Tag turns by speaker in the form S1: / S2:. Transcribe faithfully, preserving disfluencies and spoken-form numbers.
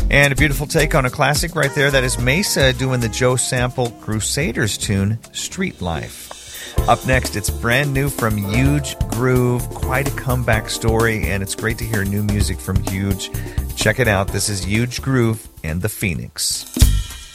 S1: And a beautiful take on a classic right there. That is Mesa doing the Joe Sample Crusaders tune, Street Life. Up next, it's brand new from Huge Groove. Quite a comeback story, and it's great to hear new music from Huge. Check it out. This is Huge Groove and the Phoenix.